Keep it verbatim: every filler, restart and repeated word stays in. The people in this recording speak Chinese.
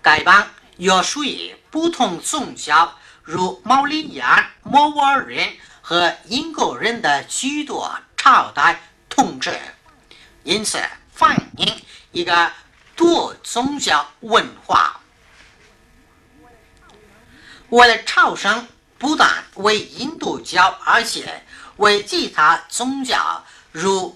该邦又属于不同宗教，如毛利亚、摩瓦尔人和英国人的许多朝代统治，因此反映一个多宗教文化。为了朝圣，不但为印度教，而且为其他宗教如